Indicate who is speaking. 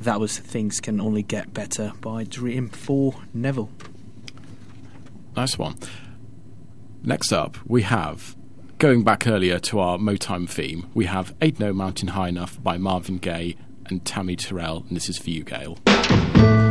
Speaker 1: that was Things Can Only Get Better by Dream for Neville.
Speaker 2: Nice one. Next up, we have, going back earlier to our Motown theme, we have Ain't No Mountain High Enough by Marvin Gaye and Tammy Terrell, and this is for you, Gail.